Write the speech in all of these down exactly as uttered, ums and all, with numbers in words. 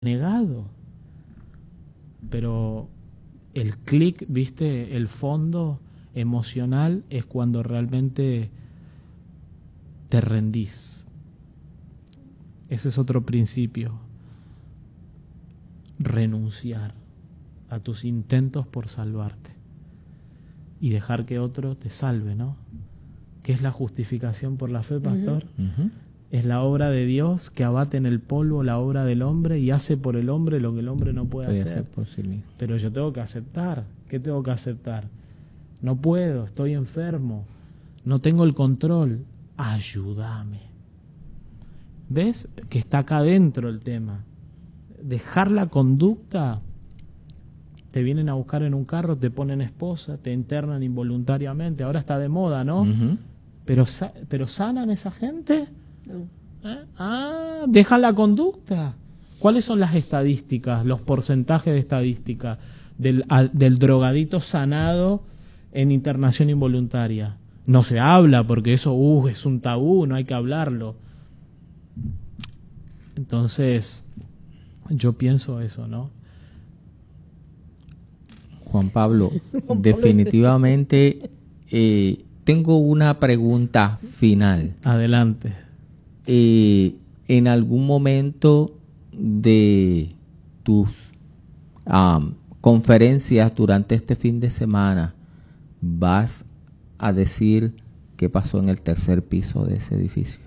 negado. Pero el clic, viste, el fondo emocional es cuando realmente te rendís. Ese es otro principio. Renunciar a tus intentos por salvarte y dejar que otro te salve, ¿no? ¿Qué es la justificación por la fe, pastor? Uh-huh. Uh-huh. Es la obra de Dios que abate en el polvo la obra del hombre y hace por el hombre lo que el hombre no puede, puede hacer. hacer por sí mismo. Pero yo tengo que aceptar. ¿Qué tengo que aceptar? No puedo, estoy enfermo, no tengo el control. Ayúdame. ¿Ves? Que está acá dentro el tema. Dejar la conducta. Te vienen a buscar en un carro, te ponen esposa, te internan involuntariamente. Ahora está de moda, ¿no? Uh-huh. Pero, pero ¿sanan esa gente? ¿Eh? Ah, dejan la conducta. ¿Cuáles son las estadísticas, los porcentajes de estadística del, a, del drogadito sanado en internación involuntaria? No se habla porque eso uh, es un tabú, no hay que hablarlo. Entonces, yo pienso eso, ¿no? Juan Pablo, definitivamente eh, tengo una pregunta final. Adelante. Eh, en algún momento de tus um, conferencias durante este fin de semana vas a decir qué pasó en el tercer piso de ese edificio.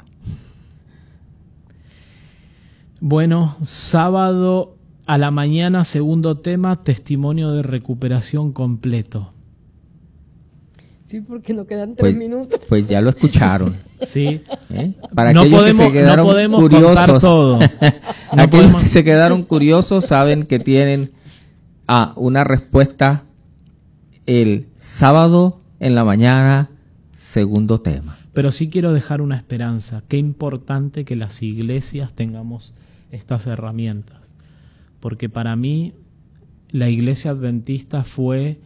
Bueno, sábado a la mañana, segundo tema, testimonio de recuperación completo. Sí, porque nos quedan tres pues, minutos. Pues ya lo escucharon. Sí. ¿Eh? Para no aquellos podemos, que se quedaron no podemos curiosos, contar todo. No aquellos podemos... que se quedaron curiosos saben que tienen ah, una respuesta el sábado en la mañana, segundo tema. Pero sí quiero dejar una esperanza. Qué importante que las iglesias tengamos estas herramientas. Porque para mí la iglesia adventista fue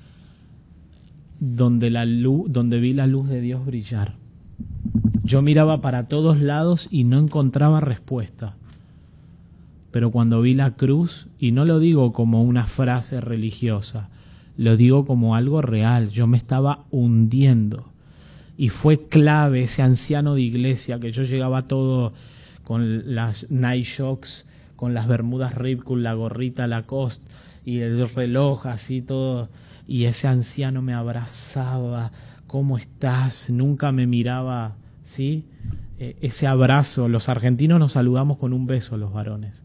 donde la luz, donde vi la luz de Dios brillar. Yo miraba para todos lados y no encontraba respuesta. Pero cuando vi la cruz, y no lo digo como una frase religiosa, lo digo como algo real, yo me estaba hundiendo. Y fue clave ese anciano de iglesia, que yo llegaba todo con las Night Shocks, con las bermudas Ripcool, la gorrita Lacoste y el reloj así todo, y ese anciano me abrazaba. ¿Cómo estás? Nunca me miraba, ¿sí? Eh, ese abrazo, los argentinos nos saludamos con un beso, los varones.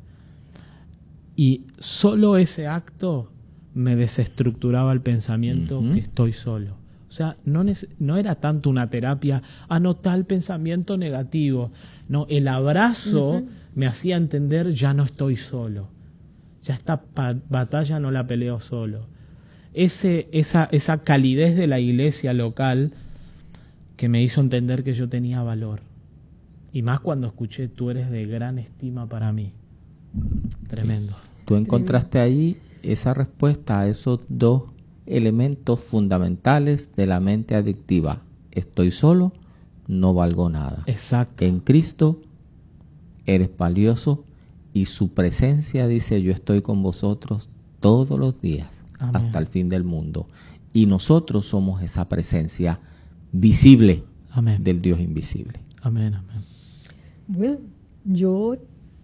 Y solo ese acto me desestructuraba el pensamiento uh-huh. que estoy solo. O sea, no, no era tanto una terapia, anotar el pensamiento negativo. No, el abrazo uh-huh. me hacía entender, ya no estoy solo. Ya esta pa- batalla no la peleo solo. Ese, esa, esa calidez de la iglesia local que me hizo entender que yo tenía valor. Y más cuando escuché, tú eres de gran estima para mí. Tremendo. Tú encontraste ahí esa respuesta a esos dos elementos fundamentales de la mente adictiva. Estoy solo, no valgo nada. Exacto. En Cristo eres valioso y su presencia dice, yo estoy con vosotros todos los días. Amén. Hasta el fin del mundo. Y nosotros somos esa presencia visible amén. Del Dios invisible. Amén, amén. Bueno, yo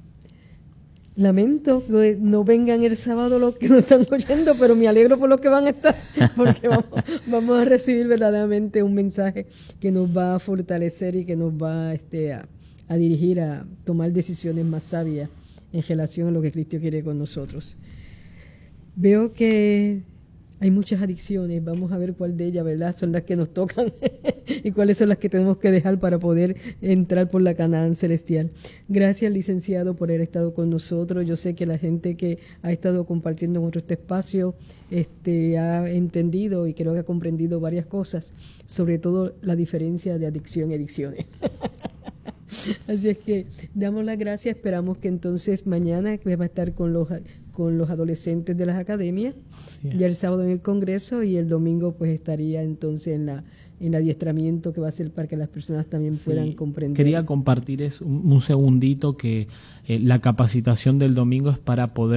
lamento que no vengan el sábado los que nos están oyendo, pero me alegro por los que van a estar, porque vamos, vamos a recibir verdaderamente un mensaje que nos va a fortalecer y que nos va este, a, a dirigir a tomar decisiones más sabias en relación a lo que Cristo quiere con nosotros. Veo que hay muchas adicciones, vamos a ver cuál de ellas, ¿verdad?, son las que nos tocan y cuáles son las que tenemos que dejar para poder entrar por la Canaán celestial. Gracias, licenciado, por haber estado con nosotros. Yo sé que la gente que ha estado compartiendo con este espacio este, ha entendido y creo que ha comprendido varias cosas, sobre todo la diferencia de adicción y adicciones. Así es que damos las gracias, esperamos que entonces mañana va a estar con los con los adolescentes de las academias, ya el sábado en el Congreso y el domingo pues estaría entonces en la el adiestramiento que va a ser para que las personas también Sí, puedan comprender. Quería compartir es un, un segundito que eh, la capacitación del domingo es para poder